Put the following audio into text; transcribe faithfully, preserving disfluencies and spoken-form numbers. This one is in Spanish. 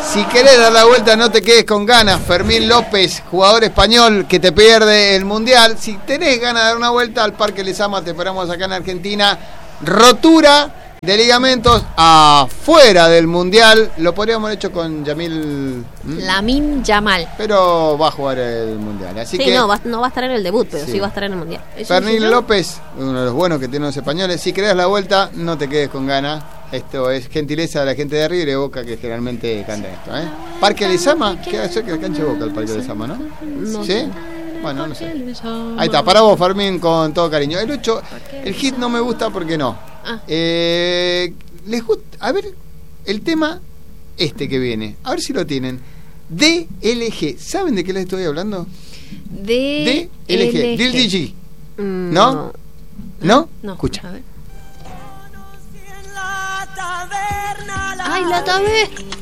Si querés dar la vuelta, no te quedes con ganas. Fermín López, jugador español que te pierde el Mundial. Si tenés ganas de dar una vuelta al Parque Lezama, te esperamos acá en Argentina. Rotura de ligamentos afuera del Mundial. Lo podríamos haber hecho con Yamil ¿Mm? Lamine Yamal. Pero va a jugar el Mundial. Así sí, que no va, no va a estar en el debut, pero sí, sí va a estar en el Mundial. Fermín López, uno de los buenos que tienen los españoles. Si querés la vuelta, no te quedes con ganas. Esto es gentileza de la gente de River y de Boca que generalmente canta esto, ¿eh? Parque Lezama, queda cerca de la cancha de Boca el Parque Lezama, ¿no? No ¿Sí? sé. Bueno, no sé. Ahí está, para vos, Fermín, con todo cariño. El ocho, el hit no me gusta porque no. Ah. Eh, les gusta, a ver, el tema este que viene, a ver si lo tienen. D L G, ¿saben de qué les estoy hablando? D L G, Lil D G. ¿No? ¿No? ¿No? No. Escucha. A ver. Ay, la taberna.